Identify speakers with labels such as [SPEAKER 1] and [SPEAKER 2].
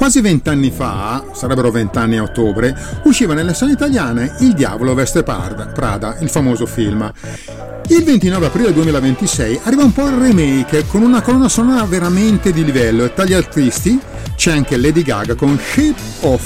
[SPEAKER 1] Quasi 20 anni fa, sarebbero 20 anni a ottobre, usciva nelle sale italiane Il diavolo veste Prada, il famoso film. Il 29 aprile 2026 arriva un po' il remake con una colonna sonora veramente di livello, e tra gli artisti c'è anche Lady Gaga con Shape of